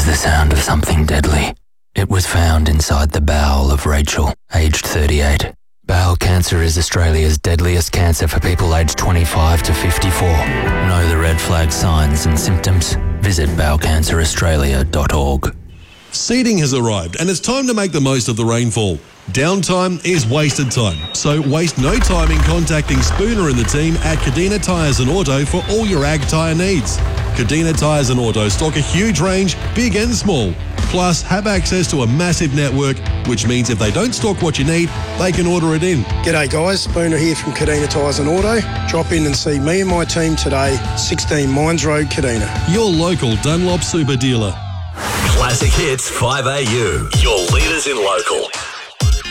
the sound of something deadly. It was found inside the bowel of Rachel, aged 38. Bowel cancer is Australia's deadliest cancer for people aged 25 to 54. Know the red flag signs and symptoms? Visit bowelcanceraustralia.org. Seeding has arrived and it's time to make the most of the rainfall. Downtime is wasted time, so waste no time in contacting Spooner and the team at Kadina Tyres and Auto for all your ag tyre needs. Kadina Tyres and Auto stock a huge range, big and small, plus have access to a massive network, which means if they don't stock what you need, they can order it in. G'day guys, Spooner here from Kadina Tyres and Auto. Drop in and see me and my team today, 16 Mines Road, Kadina. Your local Dunlop super dealer. Classic Hits 5AU, your leaders in local.